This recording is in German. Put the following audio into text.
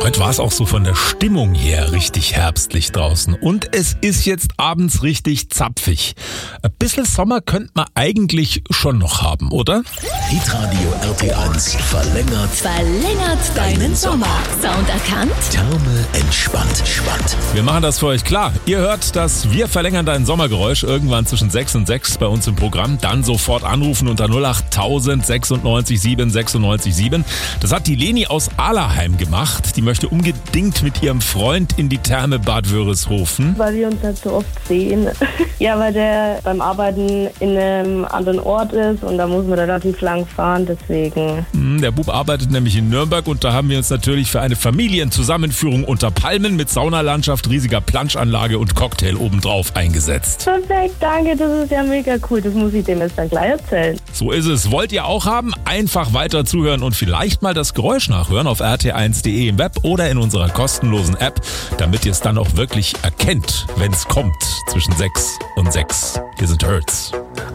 Heute war es auch so von der Stimmung her richtig herbstlich draußen. Und es ist jetzt abends richtig zapfig. Ein bisschen Sommer könnte man eigentlich schon noch haben, oder? Hitradio RT1 verlängert deinen Sommer. Sound erkannt? Therme entspannt. Wir machen das für euch klar. Ihr hört das Wir verlängern dein Sommergeräusch irgendwann zwischen 6 und 6 bei uns im Programm. Dann sofort anrufen unter 08000 96 7 96 7. Das hat die Leni aus Ahlerheim gemacht. Die möchte unbedingt mit ihrem Freund in die Therme Bad Wörishofen. Weil wir uns halt so oft sehen. Ja, weil der beim Arbeiten in einem anderen Ort ist und da muss man relativ lang fahren, deswegen. Der Bub arbeitet nämlich in Nürnberg und da haben wir uns natürlich für eine Familienzusammenführung unter Palmen mit Saunalandschaft, riesiger Planschanlage und Cocktail obendrauf eingesetzt. Perfekt, danke, das ist ja mega cool. Das muss ich dem jetzt dann gleich erzählen. So ist es. Wollt ihr auch haben? Einfach weiter zuhören und vielleicht mal das Geräusch nachhören auf rt1.de im Web oder in unserer kostenlosen App, damit ihr es dann auch wirklich erkennt, wenn es kommt zwischen 6 und 6. Hier sind Hertz.